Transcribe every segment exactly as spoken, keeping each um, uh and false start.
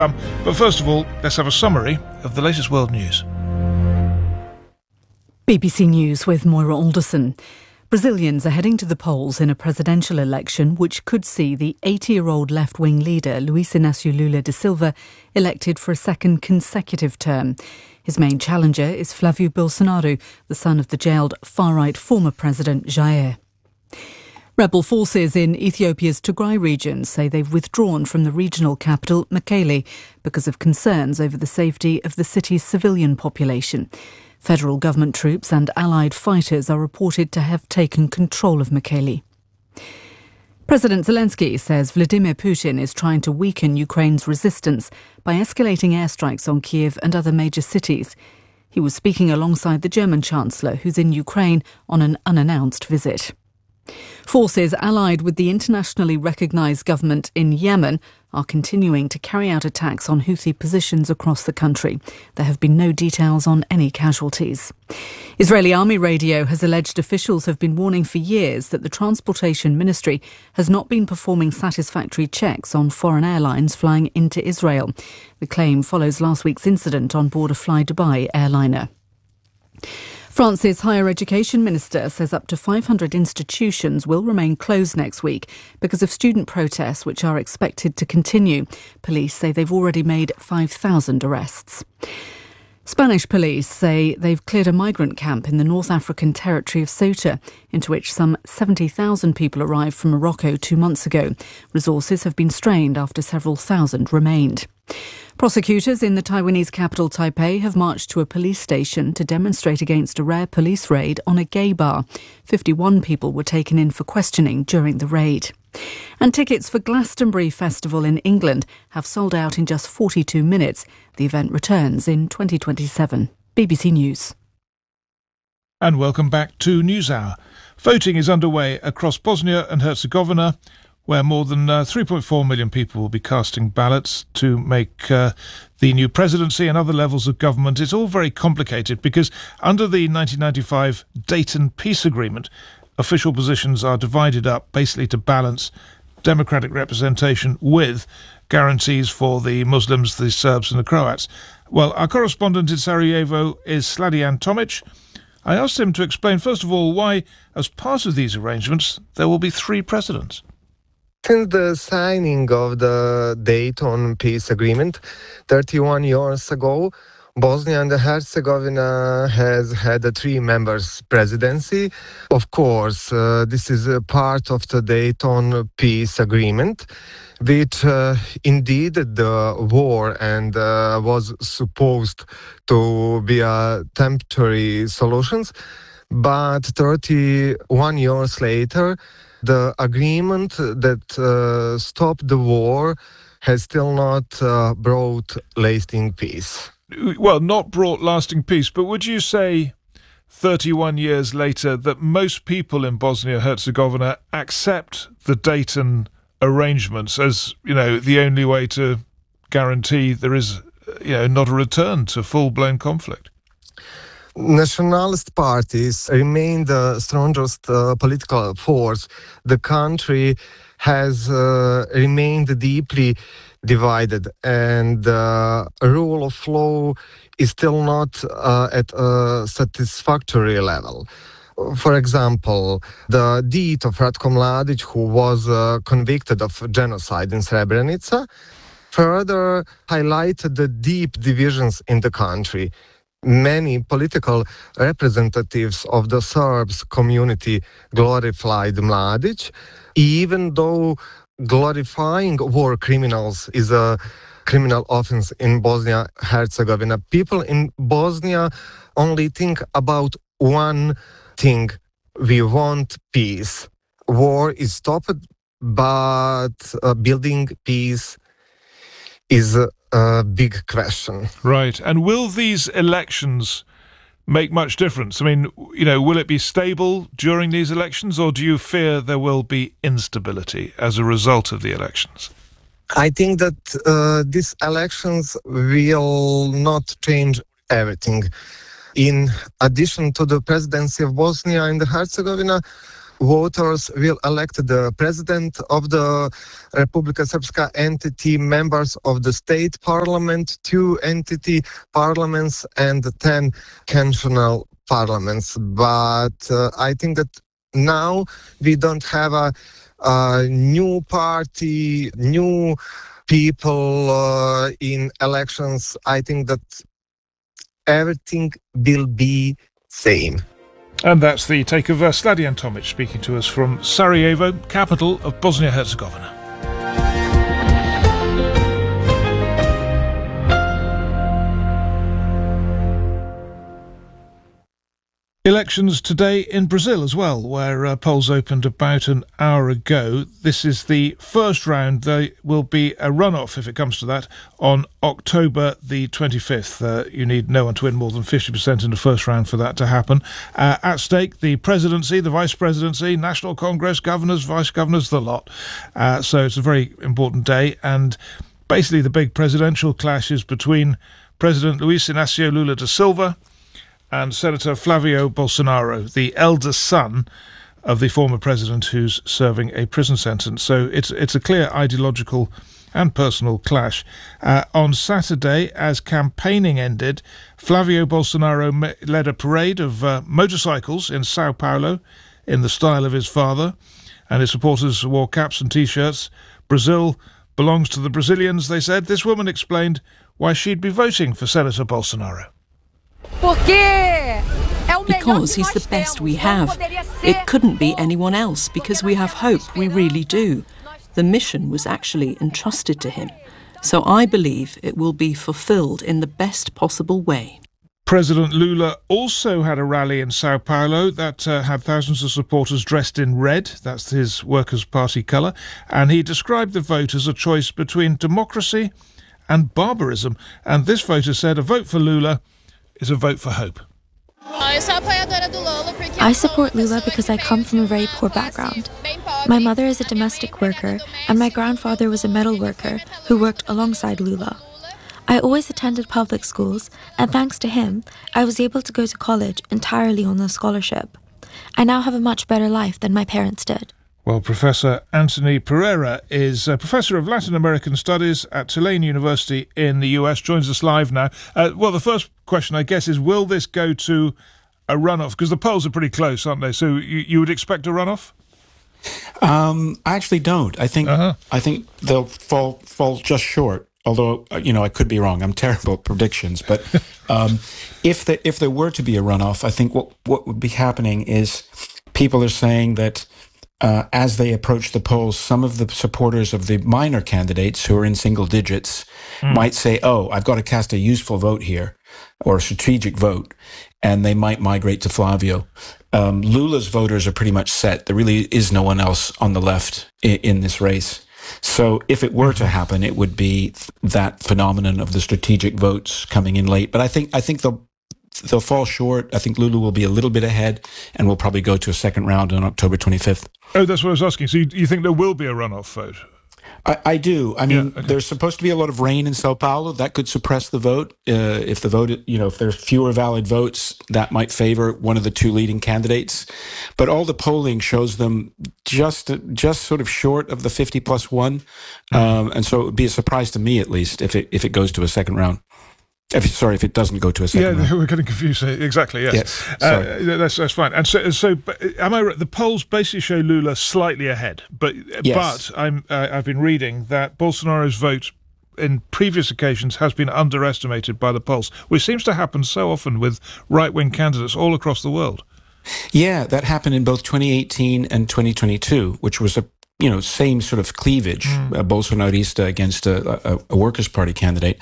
Um, but first of all, let's have a summary of the latest world news. B B C News with Moira Alderson. Brazilians are heading to the polls in a presidential election which could see the eighty-year-old left-wing leader Luiz Inácio Lula da Silva elected for a second consecutive term. His main challenger is Flávio Bolsonaro, the son of the jailed far-right former president Jair. Rebel forces in Ethiopia's Tigray region say they've withdrawn from the regional capital, Mekelle, because of concerns over the safety of the city's civilian population. Federal government troops and allied fighters are reported to have taken control of Mekelle. President Zelensky says Vladimir Putin is trying to weaken Ukraine's resistance by escalating airstrikes on Kiev and other major cities. He was speaking alongside the German Chancellor, who's in Ukraine on an unannounced visit. Forces allied with the internationally recognised government in Yemen are continuing to carry out attacks on Houthi positions across the country. There have been no details on any casualties. Israeli Army radio has alleged officials have been warning for years that the Transportation Ministry has not been performing satisfactory checks on foreign airlines flying into Israel. The claim follows last week's incident on board a Fly Dubai airliner. France's higher education minister says up to five hundred institutions will remain closed next week because of student protests which are expected to continue. Police say they've already made five thousand arrests. Spanish police say they've cleared a migrant camp in the North African territory of Ceuta, into which some seventy thousand people arrived from Morocco two months ago. Resources have been strained after several thousand remained. Prosecutors in the Taiwanese capital Taipei have marched to a police station to demonstrate against a rare police raid on a gay bar. fifty-one people were taken in for questioning during the raid. And tickets for Glastonbury Festival in England have sold out in just forty-two minutes. The event returns in twenty twenty-seven. B B C News. And welcome back to NewsHour. Voting is underway across Bosnia and Herzegovina, where more than uh, three point four million people will be casting ballots to make uh, the new presidency and other levels of government. It's all very complicated because under the nineteen ninety-five Dayton Peace Agreement, official positions are divided up basically to balance democratic representation with guarantees for the Muslims, the Serbs and the Croats. Well, our correspondent in Sarajevo is Sladian Tomic. I asked him to explain, first of all, why, as part of these arrangements, there will be three presidents. Since the signing of the Dayton Peace Agreement thirty-one years ago, Bosnia and Herzegovina has had a three-member presidency. Of course, uh, this is a part of the Dayton Peace Agreement, which uh, indeed the war and uh, was supposed to be a temporary solution, but thirty-one years later, the agreement that uh, stopped the war has still not uh, brought lasting peace. Well, not brought lasting peace, but would you say thirty-one years later that most people in Bosnia-Herzegovina accept the Dayton arrangements as, you know, the only way to guarantee there is, you know, not a return to full-blown conflict? Nationalist parties remain the strongest uh, political force. The country has uh, remained deeply divided, and uh, rule of law is still not uh, at a satisfactory level. For example, the death of Ratko Mladic, who was uh, convicted of genocide in Srebrenica, further highlighted the deep divisions in the country. Many political representatives of the Serbs community glorified Mladic, even though glorifying war criminals is a criminal offense in Bosnia-Herzegovina. People in Bosnia only think about one thing: we want peace. War is stopped, but uh, building peace is a, a big question. Right. And will these elections make much difference? I mean, you know, will it be stable during these elections, or do you fear there will be instability as a result of the elections? I think that uh, these elections will not change everything. In addition to the presidency of Bosnia and Herzegovina, voters will elect the president of the Republika Srpska entity, members of the state parliament, two entity parliaments, and ten cantonal parliaments. But uh, I think that now we don't have a, a new party, new people uh, in elections. I think that everything will be same. And that's the take of uh, Sladian Tomic speaking to us from Sarajevo, capital of Bosnia-Herzegovina. Elections today in Brazil as well, where uh, polls opened about an hour ago. This is the first round. There will be a runoff, if it comes to that, on October the twenty-fifth. Uh, you need no one to win more than fifty percent in the first round for that to happen. Uh, at stake, the presidency, the vice presidency, National Congress, governors, vice governors, the lot. Uh, so it's a very important day. And basically the big presidential clash is between President Luiz Inácio Lula da Silva and Senator Flavio Bolsonaro, the eldest son of the former president who's serving a prison sentence. So it's it's a clear ideological and personal clash. Uh, on Saturday, as campaigning ended, Flavio Bolsonaro me- led a parade of uh, motorcycles in Sao Paulo in the style of his father, and his supporters wore caps and T-shirts. Brazil belongs to the Brazilians, they said. This woman explained why she'd be voting for Senator Bolsonaro. Because he's the best we have. It couldn't be anyone else, because we have hope, we really do. The mission was actually entrusted to him. So I believe it will be fulfilled in the best possible way. President Lula also had a rally in Sao Paulo that uh, had thousands of supporters dressed in red. That's his Workers' Party colour. And he described the vote as a choice between democracy and barbarism. And this voter said a vote for Lula is a vote for hope. I support Lula because I come from a very poor background. My mother is a domestic worker, and my grandfather was a metal worker who worked alongside Lula. I always attended public schools, and thanks to him, I was able to go to college entirely on a scholarship. I now have a much better life than my parents did. Well, Professor Anthony Pereira is a Professor of Latin American Studies at Tulane University in the U S, joins us live now. Uh, well, the first question, I guess, is will this go to a runoff? Because the polls are pretty close, aren't they? So you, you would expect a runoff? Um, I actually don't. I think uh-huh. I think they'll fall fall just short. Although, you know, I could be wrong. I'm terrible at predictions. But um, if the, if there were to be a runoff, I think what what would be happening is people are saying that Uh, as they approach the polls, some of the supporters of the minor candidates who are in single digits mm. might say, oh, I've got to cast a useful vote here or a strategic vote, and they might migrate to Flavio. Um, Lula's voters are pretty much set. There really is no one else on the left in, in this race. So if it were to happen, it would be th- that phenomenon of the strategic votes coming in late. But I think I think they'll they'll fall short. I think Lula will be a little bit ahead, and we'll probably go to a second round on October twenty-fifth. Oh, that's what I was asking. So you, you think there will be a runoff vote? I, I do. I mean, yeah, okay. There's supposed to be a lot of rain in Sao Paulo. That could suppress the vote. Uh, if the vote, you know, if there's fewer valid votes, that might favor one of the two leading candidates. But all the polling shows them just just sort of short of the fifty plus one. Mm-hmm. Um, and so it would be a surprise to me, at least, if it if it goes to a second round. If, sorry, if it doesn't go to a second yeah, round. we're getting confused. Exactly, yes. yes uh, that's, that's fine. And so, so, am I right? The polls basically show Lula slightly ahead, but yes. but I'm uh, I've been reading that Bolsonaro's vote in previous occasions has been underestimated by the polls, which seems to happen so often with right-wing candidates all across the world. Yeah, that happened in both twenty eighteen and twenty twenty-two, which was a you know same sort of cleavage, mm. a Bolsonarista against a, a, a Workers' Party candidate.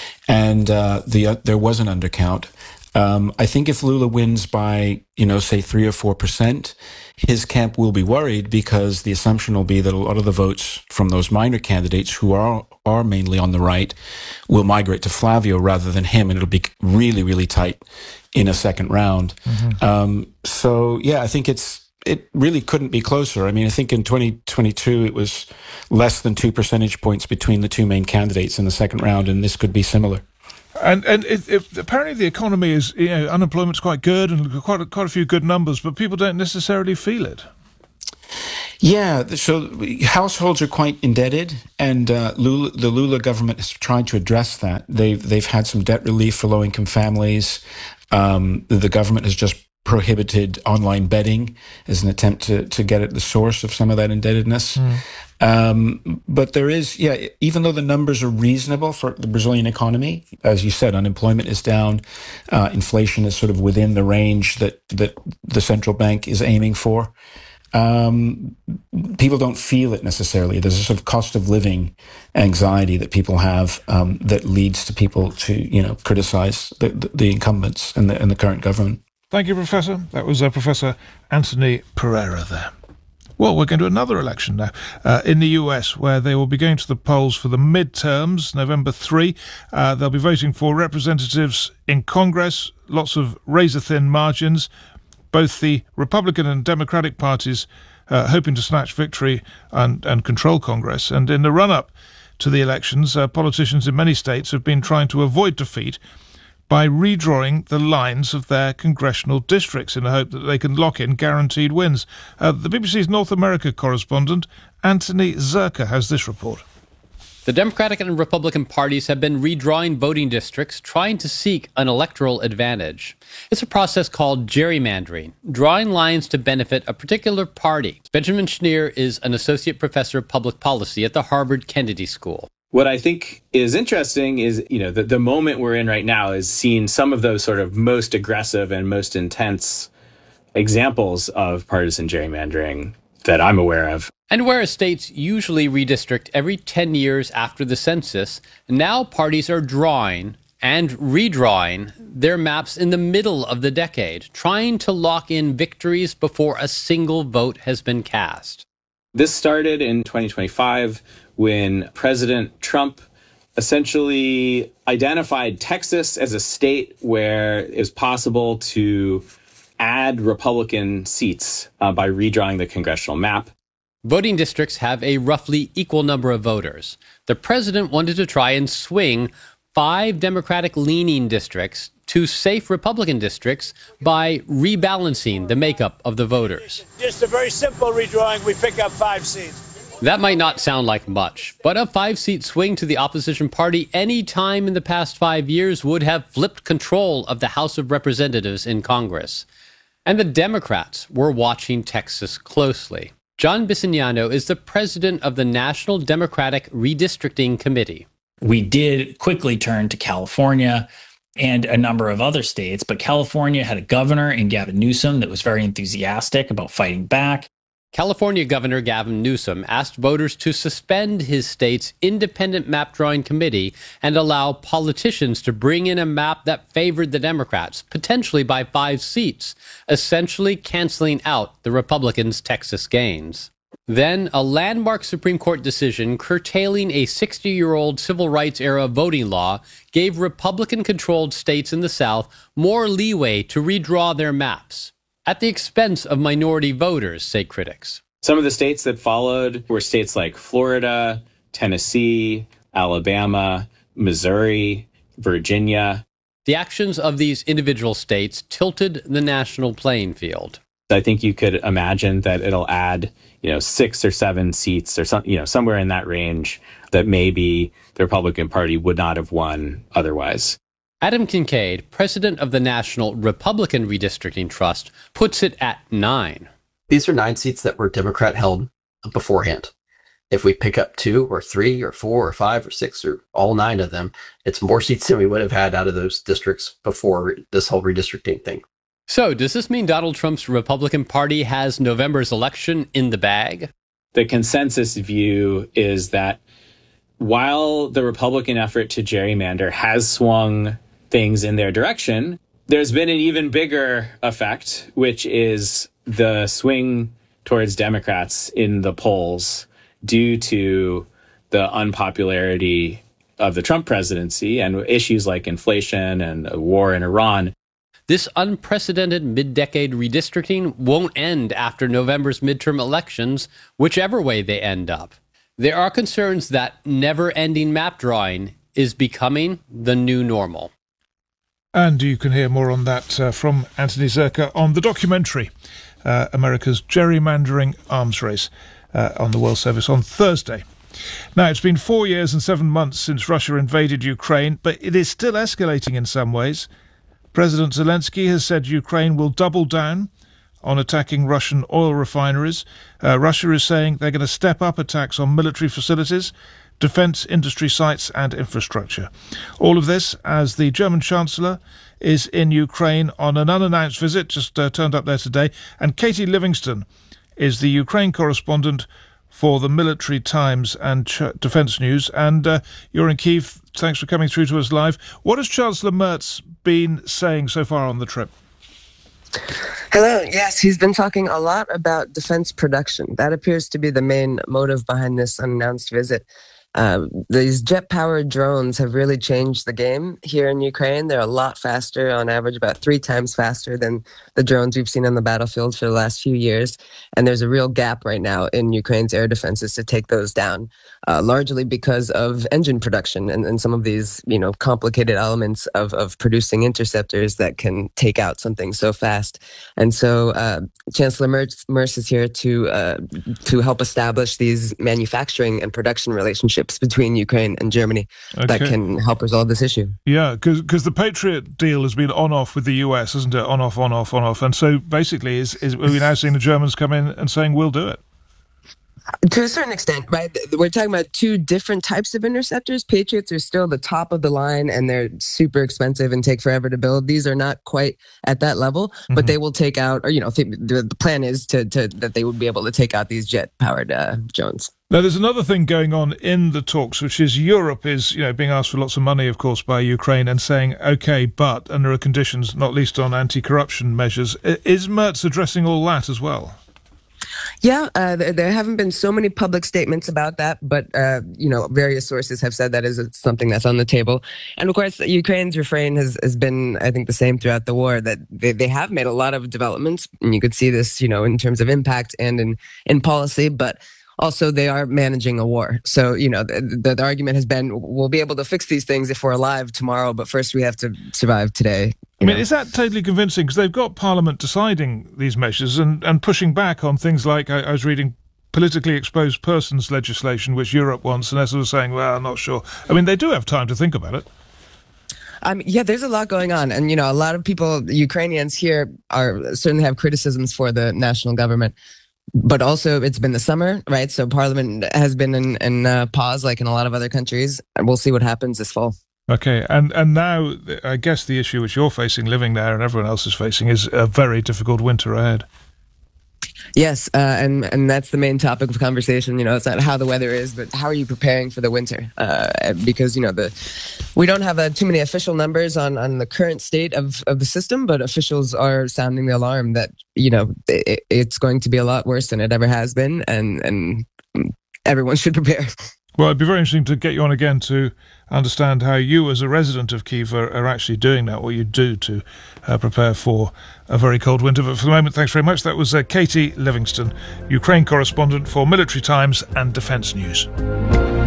And uh, the uh, there was an undercount. Um, I think if Lula wins by, you know, say three or four percent, his camp will be worried because the assumption will be that a lot of the votes from those minor candidates who are are mainly on the right will migrate to Flavio rather than him, and it'll be really, really tight in a second round. Mm-hmm. Um, so, yeah, I think it's it really couldn't be closer. I mean, I think in twenty twenty-two it was less than two percentage points between the two main candidates in the second round, and this could be similar. And and it, it, apparently the economy is, you know, unemployment's quite good and quite a, quite a few good numbers, but people don't necessarily feel it. Yeah, so households are quite indebted, and uh, Lula, the Lula government has tried to address that. They've they've had some debt relief for low-income families. Um, the government has just prohibited online betting as an attempt to to get at the source of some of that indebtedness. Mm. Um, but there is, yeah, even though the numbers are reasonable for the Brazilian economy, as you said, unemployment is down, uh, inflation is sort of within the range that that the central bank is aiming for. Um, people don't feel it necessarily. There's a sort of cost of living anxiety that people have um, that leads to people to, you know, criticize the, the, the incumbents and the, and the current government. Thank you, Professor. That was uh, Professor Anthony Pereira there. Well, we're going to another election now uh, in the U S, where they will be going to the polls for the midterms, November third. Uh, they'll be voting for representatives in Congress, lots of razor-thin margins. Both the Republican and Democratic parties uh, hoping to snatch victory and, and control Congress. And in the run-up to the elections, uh, politicians in many states have been trying to avoid defeat by redrawing the lines of their congressional districts in the hope that they can lock in guaranteed wins. Uh, the B B C's North America correspondent, Anthony Zerka, has this report. The Democratic and Republican parties have been redrawing voting districts, trying to seek an electoral advantage. It's a process called gerrymandering, drawing lines to benefit a particular party. Benjamin Schneer is an associate professor of public policy at the Harvard Kennedy School. What I think is interesting is, you know, the, the moment we're in right now is seeing some of those sort of most aggressive and most intense examples of partisan gerrymandering that I'm aware of. And whereas states usually redistrict every ten years after the census, now parties are drawing and redrawing their maps in the middle of the decade, trying to lock in victories before a single vote has been cast. This started in twenty twenty-five when President Trump essentially identified Texas as a state where it was possible to add Republican seats uh, by redrawing the congressional map. Voting districts have a roughly equal number of voters. The president wanted to try and swing five Democratic-leaning districts to safe Republican districts by rebalancing the makeup of the voters. Just a very simple redrawing, we pick up five seats. That might not sound like much, but a five-seat swing to the opposition party any time in the past five years would have flipped control of the House of Representatives in Congress. And the Democrats were watching Texas closely. John Bisignano is the president of the National Democratic Redistricting Committee. We did quickly turn to California and a number of other states, but California had a governor in Gavin Newsom that was very enthusiastic about fighting back. California Governor Gavin Newsom asked voters to suspend his state's independent map drawing committee and allow politicians to bring in a map that favored the Democrats, potentially by five seats, essentially canceling out the Republicans' Texas gains. Then, a landmark Supreme Court decision curtailing a sixty-year-old civil rights era voting law gave Republican-controlled states in the South more leeway to redraw their maps, at the expense of minority voters, say critics. Some of the states that followed were states like Florida, Tennessee, Alabama, Missouri, Virginia. The actions of these individual states tilted the national playing field. I think you could imagine that it'll add, you know, six or seven seats or some, you know, somewhere in that range that maybe the Republican Party would not have won otherwise. Adam Kincaid, president of the National Republican Redistricting Trust, puts it at nine. These are nine seats that were Democrat-held beforehand. If we pick up two or three or four or five or six or all nine of them, it's more seats than we would have had out of those districts before this whole redistricting thing. So does this mean Donald Trump's Republican Party has November's election in the bag? The consensus view is that while the Republican effort to gerrymander has swung things in their direction, there's been an even bigger effect, which is the swing towards Democrats in the polls due to the unpopularity of the Trump presidency and issues like inflation and a war in Iran. This unprecedented mid-decade redistricting won't end after November's midterm elections, whichever way they end up. There are concerns that never-ending map drawing is becoming the new normal. And you can hear more on that uh, from Anthony Zerka on the documentary uh, America's gerrymandering arms race uh, on the World Service on Thursday. Now, it's been four years and seven months since Russia invaded Ukraine, but it is still escalating in some ways. President Zelensky has said Ukraine will double down on attacking Russian oil refineries. Uh, Russia is saying they're going to step up attacks on military facilities, defence industry sites and infrastructure. All of this as the German Chancellor is in Ukraine on an unannounced visit, just uh, turned up there today. And Katie Livingston is the Ukraine correspondent for the Military Times and Ch- Defence News. And uh, you're in Kyiv. Thanks for coming through to us live. What has Chancellor Merz been saying so far on the trip? Hello. Yes, he's been talking a lot about defense production. That appears to be the main motive behind this unannounced visit. Uh, these jet-powered drones have really changed the game here in Ukraine. They're a lot faster, on average about three times faster than the drones we've seen on the battlefield for the last few years. And there's a real gap right now in Ukraine's air defenses to take those down, uh, largely because of engine production and, and some of these, you know, complicated elements of, of producing interceptors that can take out something so fast. And so uh, Chancellor Merz, Merz is here to uh, to help establish these manufacturing and production relationships between Ukraine and Germany okay. that can help resolve this issue. Yeah, because the Patriot deal has been on-off with the U S, hasn't it? On-off, on-off, on-off. And so basically, is, is we're now seeing the Germans come in and saying, we'll do it. To a certain extent, right? We're talking about two different types of interceptors. Patriots are still the top of the line, and they're super expensive and take forever to build. These are not quite at that level, but mm-hmm. they will take out, or, you know, the, the plan is to, to that they would be able to take out these jet-powered uh, drones. Now, there's another thing going on in the talks, which is Europe is, you know, being asked for lots of money, of course, by Ukraine and saying, OK, but, and there are conditions, not least on anti-corruption measures. Is Merz addressing all that as well? Yeah, uh, there, there haven't been so many public statements about that, but, uh, you know, various sources have said that is something that's on the table. And of course, Ukraine's refrain has, has been, I think, the same throughout the war, that they, they have made a lot of developments. And you could see this, you know, in terms of impact and in, in policy, but also they are managing a war. So, you know, the, the, the argument has been, we'll be able to fix these things if we're alive tomorrow, but first we have to survive today. I mean, know? Is that totally convincing? Because they've got Parliament deciding these measures and, and pushing back on things like, I, I was reading politically exposed persons legislation, which Europe wants, and they're sort of saying, well, I'm not sure. I mean, they do have time to think about it. Um, yeah, there's a lot going on. And, you know, a lot of people, Ukrainians here, are certainly have criticisms for the national government. But also, it's been the summer, right? So Parliament has been in, in uh, pause, like in a lot of other countries. And we'll see what happens this fall. Okay, and and now, I guess the issue which you're facing, living there, and everyone else is facing, is a very difficult winter ahead. Yes, uh, and and that's the main topic of conversation. You know, it's not how the weather is, but how are you preparing for the winter? Uh, because you know the we don't have uh, too many official numbers on, on the current state of, of the system, but officials are sounding the alarm that you know it, it's going to be a lot worse than it ever has been, and and everyone should prepare. Well, it'd be very interesting to get you on again to understand how you, as a resident of Kyiv, are, are actually doing that, what you do to uh, prepare for a very cold winter. But for the moment, thanks very much. That was uh, Katie Livingston, Ukraine correspondent for Military Times and Defence News.